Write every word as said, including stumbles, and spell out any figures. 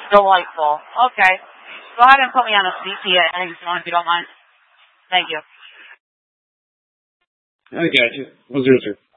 Delightful. Okay. Go ahead and put me on a C P at any point if you don't mind. Thank you. I got you. We'll do it, sir.